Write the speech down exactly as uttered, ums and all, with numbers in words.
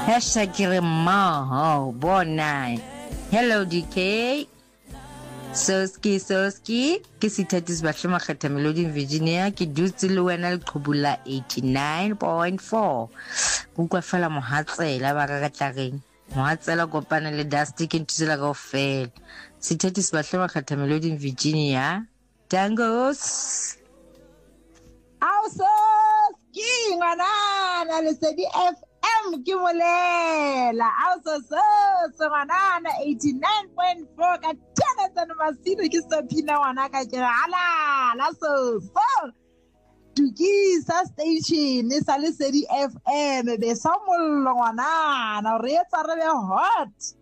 Hashtag Maho Bonai. Hello D K. Soski Soski. Ke sithathi sibahle makgetha Melody in Virginia. Ke dutse le wena le Qhubula eighty-nine point four. Kukwa fela mohatsela ba ka tlareng. Mohatsela kopana le Dusty ke ntsela kaofela. Sithathi sibahle makgetha Melody in Virginia. Tangos. Soski ngwana le Sedi F M ke molela also so so ngwana eighty-nine point four ka tena tsana masino ke Sophina ngwana ka ke hala la so so tukisa station sa le Sedi F M be sa mollo ngwana na re etsa re be hot